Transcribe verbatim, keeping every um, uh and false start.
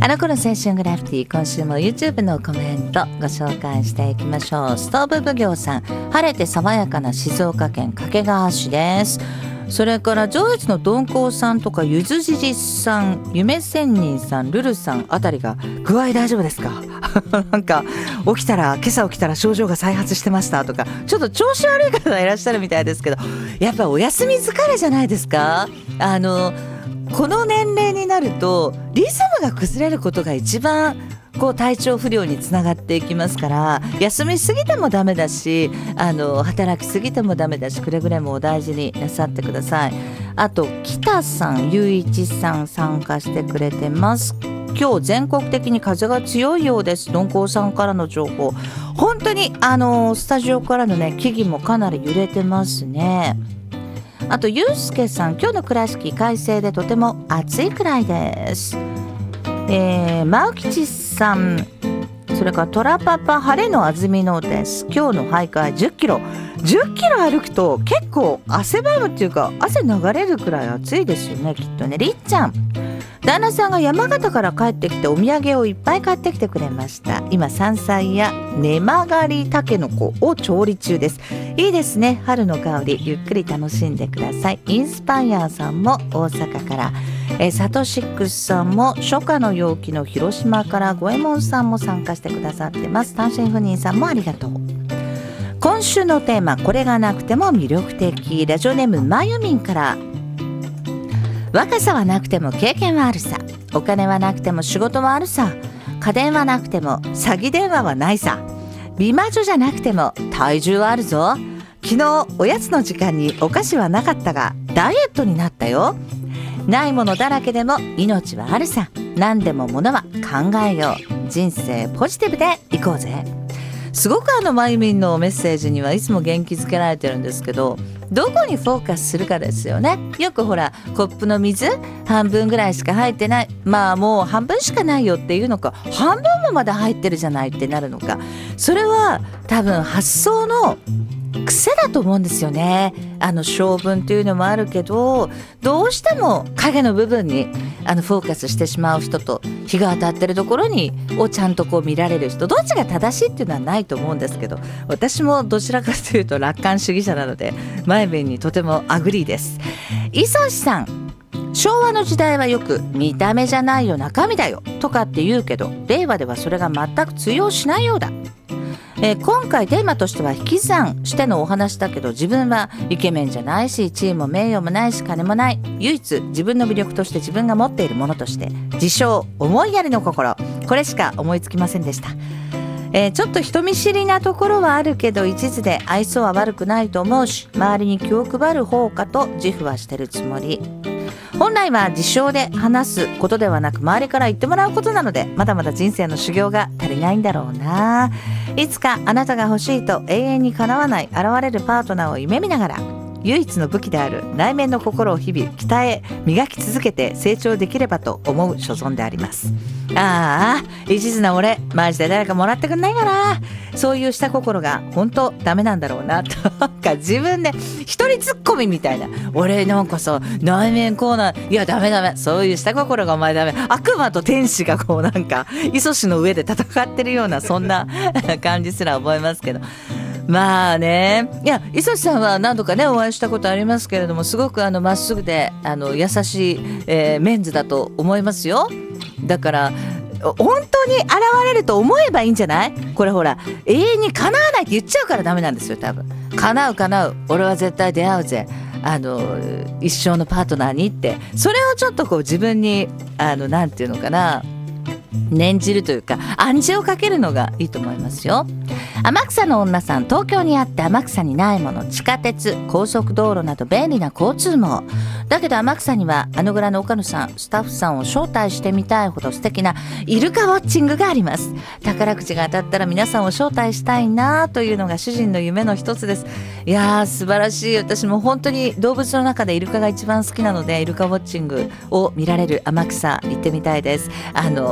あの頃青春グラフィティ、今週も YouTube のコメントご紹介していきましょう。ストーブ奉行さん、晴れて爽やかな静岡県掛川市です。それから上越の鈍行さんとかゆずじじさん、夢仙人さん、ルルさんあたりが具合大丈夫ですかなんか起きたら今朝起きたら症状が再発してましたとか、ちょっと調子悪い方がいらっしゃるみたいですけど、やっぱお休み疲れじゃないですか。あのこの年齢になるとリズムが崩れることが一番こう体調不良につながっていきますから、休みすぎてもダメだし、あの働きすぎてもダメだし、くれぐれもお大事になさってください。あと北さん、ゆういちさん参加してくれてます。今日全国的に風が強いようです。鈍行さんからの情報、本当にあのスタジオからのね木々もかなり揺れてますね。あとゆうすけさん、今日の倉敷快晴でとても暑いくらいです。えー、マウキチさん、それからトラパパ晴れの安曇野です。今日の徘徊じゅっキロじゅっキロ歩くと結構汗ばむっていうか汗流れるくらい暑いですよね、きっとね。りっちゃん、旦那さんが山形から帰ってきてお土産をいっぱい買ってきてくれました。今山菜や根曲がりたけのこを調理中です。いいですね、春の香りゆっくり楽しんでください。インスパイアさんも大阪から、えー、サトシックスさんも初夏の陽気の広島から、五右衛門さんも参加してくださってます。単身赴任さんもありがとう。今週のテーマ、これがなくても魅力的。ラジオネームまゆみんから、若さはなくても経験はあるさ、お金はなくても仕事はあるさ、家電はなくても詐欺電話はないさ、美魔女じゃなくても体重はあるぞ。昨日おやつの時間にお菓子はなかったがダイエットになったよ。ないものだらけでも命はあるさ。何でもものは考えよう。人生ポジティブでいこうぜ。すごくあのまゆみんのメッセージにはいつも元気づけられてるんですけど、どこにフォーカスするかですよね。よくほらコップの水半分ぐらいしか入ってない、まあもう半分しかないよっていうのか、半分もまだ入ってるじゃないってなるのか、それは多分発想の癖だと思うんですよね。あの性分というのもあるけど、どうしても影の部分にあのフォーカスしてしまう人と、日が当たってるところにをちゃんとこう見られる人、どっちが正しいっていうのはないと思うんですけど、私もどちらかというと楽観主義者なので前面にとてもアグリーです。磯志さん、昭和の時代はよく見た目じゃないよ中身だよとかって言うけど、令和ではそれが全く通用しないようだ。えー、今回テーマとしては引き算してのお話だけど、自分はイケメンじゃないし、地位も名誉もないし、金もない。唯一自分の魅力として自分が持っているものとして、自称思いやりの心、これしか思いつきませんでした。えー、ちょっと人見知りなところはあるけど、一途で愛想は悪くないと思うし、周りに気を配る方かと自負はしてるつもり。本来は自称で話すことではなく、周りから言ってもらうことなので、まだまだ人生の修行が足りないんだろうな。いつかあなたが欲しいと永遠に叶わない現れるパートナーを夢見ながら、唯一の武器である内面の心を日々鍛え磨き続けて成長できればと思う所存であります。ああ、一途な俺マジで誰かもらってくんないかな。そういう下心が本当ダメなんだろうなと、なんか自分で一人ツッコミみたいな、俺なんかさ内面こうな、いやダメダメ、そういう下心がお前ダメ、悪魔と天使がこうなんか磯しの上で戦ってるような、そんな感じすら思いますけど、まあね、いや磯さんは何度かねお会いしたことありますけれども、すごくあのまっすぐであの優しい、えー、メンズだと思いますよ。だから本当に現れると思えばいいんじゃない。これほら永遠に叶わないって言っちゃうからダメなんですよ。多分叶う叶う、俺は絶対出会うぜ、あの一生のパートナーにって、それをちょっとこう自分にあのなんていうのかな、念じるというか暗示をかけるのがいいと思いますよ。天草の女さん、東京にあって天草にないもの、地下鉄、高速道路など便利な交通網だけど、天草にはあのぐらの岡野さん、スタッフさんを招待してみたいほど素敵なイルカウォッチングがあります。宝くじが当たったら皆さんを招待したいなというのが主人の夢の一つです。いやー素晴らしい。私も本当に動物の中でイルカが一番好きなので、イルカウォッチングを見られる天草行ってみたいです。あの